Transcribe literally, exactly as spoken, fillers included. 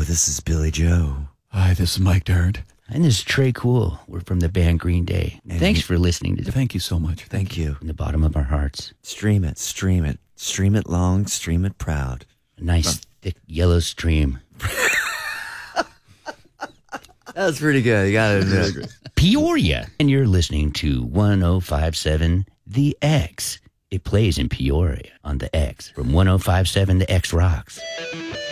this is Billy Joe. Hi, this is Mike Dirnt. And this is Trey Cool. We're from the band Green Day. And Thanks you- for listening to the Thank you so much. Thank you. from the bottom of our hearts. Stream it, stream it. Stream it long, stream it proud. A nice, thick, yellow stream. That was pretty good. You got to admit. Peoria. And you're listening to one oh five point seven The X. It plays in Peoria on the X. From one oh five point seven The X Rocks.